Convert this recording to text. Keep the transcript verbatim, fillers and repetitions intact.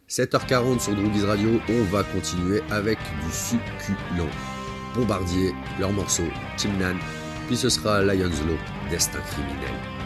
sept heures quarante sur Droogies Radio, on va continuer avec du succulent. Bombardier, leur morceau, Chimnan, puis ce sera Lions Law, Destin criminel.